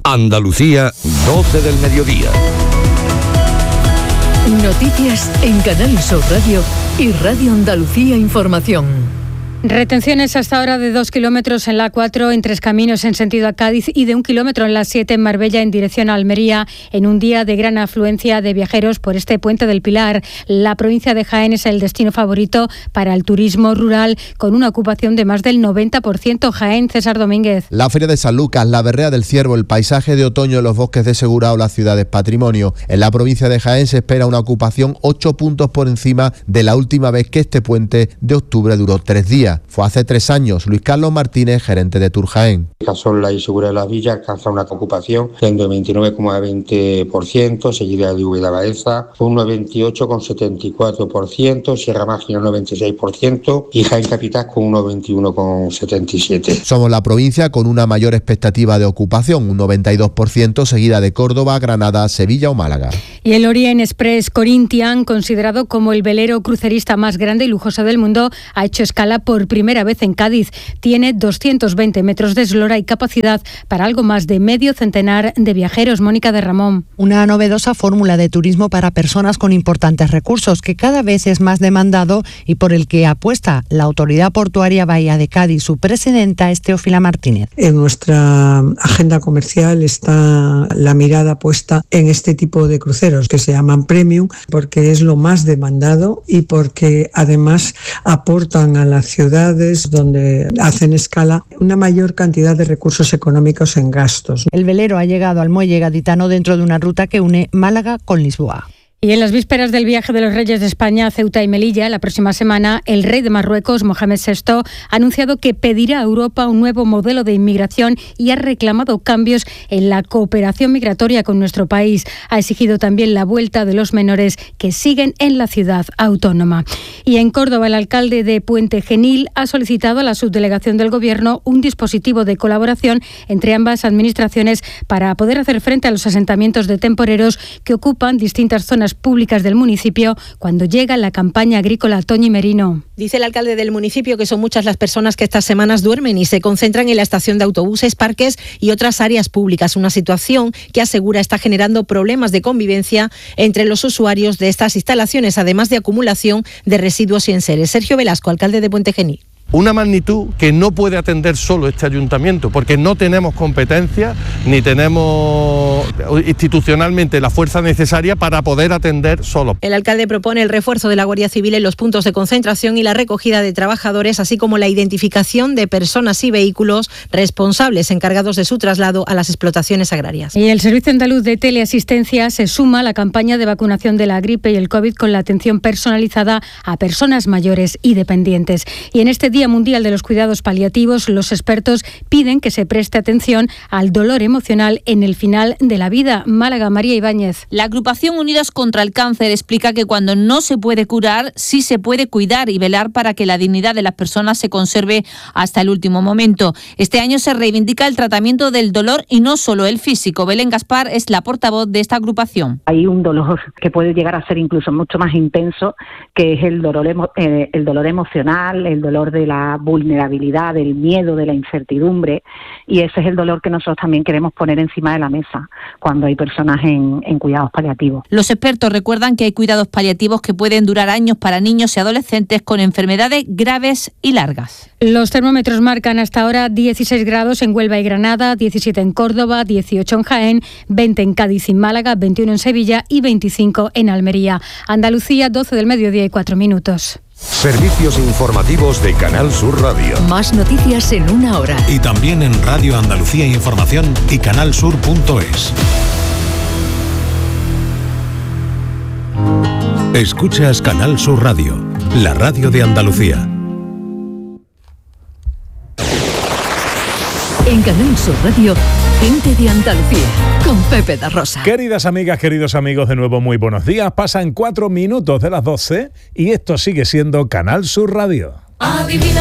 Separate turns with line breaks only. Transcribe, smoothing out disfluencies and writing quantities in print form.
Andalucía, 12 del mediodía.
Noticias en Canal Sur Radio y Radio Andalucía Información.
Retenciones hasta ahora de 2 kilómetros en la A4 en Tres Caminos en sentido a Cádiz y de 1 kilómetro en la 7 en Marbella en dirección a Almería en un día de gran afluencia de viajeros por este puente del Pilar. La provincia de Jaén es el destino favorito para el turismo rural con una ocupación de más del 90%. Jaén, César Domínguez.
La Feria de San Lucas, la Berrea del Ciervo, el paisaje de otoño en los bosques de Segura o las ciudades patrimonio. En la provincia de Jaén se espera una ocupación 8 puntos por encima de la última vez que este puente de octubre duró 3 días. Fue hace 3 años. Luis Carlos Martínez, gerente de Tour Jaén.
Casola y Segura de las Villas alcanza una ocupación del 29,20%, seguida de Úbeda Baeza, un 98,74%, Sierra Mágina un 96% y Jaén Capital con un 91,77%.
Somos la provincia con una mayor expectativa de ocupación, un 92%, seguida de Córdoba, Granada, Sevilla o Málaga.
Y el Orient Express Corinthian, considerado como el velero crucerista más grande y lujoso del mundo, ha hecho escala por primera vez en Cádiz. Tiene 220 metros de eslora y capacidad para algo más de medio centenar de viajeros. Mónica de Ramón.
Una novedosa fórmula de turismo para personas con importantes recursos, que cada vez es más demandado y por el que apuesta la Autoridad Portuaria Bahía de Cádiz. Su presidenta es Teófila Martínez.
En nuestra agenda comercial está la mirada puesta en este tipo de cruceros que se llaman premium, porque es lo más demandado y porque además aportan a las ciudades donde hacen escala una mayor cantidad de recursos económicos en gastos.
El velero ha llegado al muelle gaditano dentro de una ruta que une Málaga con Lisboa.
Y en las vísperas del viaje de los reyes de España a Ceuta y Melilla, la próxima semana, el rey de Marruecos, Mohamed VI, ha anunciado que pedirá a Europa un nuevo modelo de inmigración y ha reclamado cambios en la cooperación migratoria con nuestro país. Ha exigido también la vuelta de los menores que siguen en la ciudad autónoma. Y en Córdoba, el alcalde de Puente Genil ha solicitado a la subdelegación del Gobierno un dispositivo de colaboración entre ambas administraciones para poder hacer frente a los asentamientos de temporeros que ocupan distintas zonas públicas del municipio cuando llega la campaña agrícola. Toñi Merino.
Dice el alcalde del municipio que son muchas las personas que estas semanas duermen y se concentran en la estación de autobuses, parques y otras áreas públicas, una situación que asegura está generando problemas de convivencia entre los usuarios de estas instalaciones, además de acumulación de residuos y enseres. Sergio Velasco, alcalde de Puente Genil.
Una magnitud que no puede atender solo este ayuntamiento, porque no tenemos competencia ni tenemos institucionalmente la fuerza necesaria para poder atender solo.
El alcalde propone el refuerzo de la Guardia Civil en los puntos de concentración y la recogida de trabajadores, así como la identificación de personas y vehículos responsables encargados de su traslado a las explotaciones agrarias.
Y el Servicio Andaluz de Teleasistencia se suma a la campaña de vacunación de la gripe y el COVID con la atención personalizada a personas mayores y dependientes. Y en este Día Mundial de los Cuidados Paliativos, los expertos piden que se preste atención al dolor emocional en el final de la vida. Málaga, María Ibáñez.
La agrupación Unidas contra el Cáncer explica que cuando no se puede curar, sí se puede cuidar y velar para que la dignidad de las personas se conserve hasta el último momento. Este año se reivindica el tratamiento del dolor y no solo el físico. Belén Gaspar es la portavoz de esta agrupación.
Hay un dolor que puede llegar a ser incluso mucho más intenso, que es el dolor emocional, el dolor de la vulnerabilidad, del miedo, de la incertidumbre, y ese es el dolor que nosotros también queremos poner encima de la mesa cuando hay personas en cuidados paliativos.
Los expertos recuerdan que hay cuidados paliativos que pueden durar años para niños y adolescentes con enfermedades graves y largas.
Los termómetros marcan hasta ahora 16 grados en Huelva y Granada, 17 en Córdoba, 18 en Jaén, 20 en Cádiz y Málaga, 21 en Sevilla y 25 en Almería. Andalucía, 12 del mediodía y 4 minutos.
Servicios informativos de Canal Sur Radio.
Más noticias en una hora.
Y también en Radio Andalucía Información y canalsur.es. Escuchas Canal Sur Radio, la radio de Andalucía.
En Canal Sur Radio, gente de Andalucía, con Pepe da Rosa.
Queridas amigas, queridos amigos, de nuevo muy buenos días. Pasan 4 minutos de las 12 y esto sigue siendo Canal Sur Radio.
Adivina